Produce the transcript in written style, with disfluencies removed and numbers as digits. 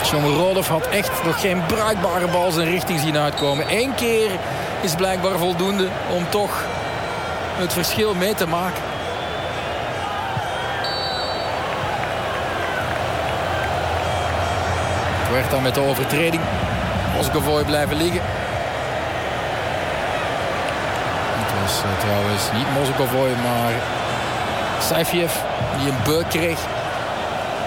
Shomurodov had echt nog geen bruikbare bal zijn richting zien uitkomen. 1 keer is blijkbaar voldoende om toch het verschil mee te maken. Het werd dan met de overtreding. Moskovoi blijven liggen. Het was trouwens niet Moskovoi, maar Saifiev die een beuk kreeg.